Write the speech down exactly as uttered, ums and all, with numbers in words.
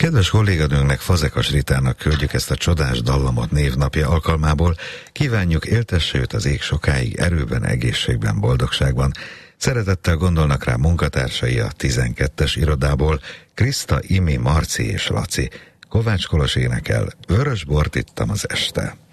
Kedves kolléganőnknek, Fazekas Ritának küldjük ezt a csodás dallamot névnapja alkalmából. Kívánjuk, éltesse őt az ég sokáig, erőben, egészségben, boldogságban. Szeretettel gondolnak rá munkatársai a tizenkettes irodából, Kriszta, Imi, Marci és Laci. Kovács Kolos énekel, vörös bort ittam az este.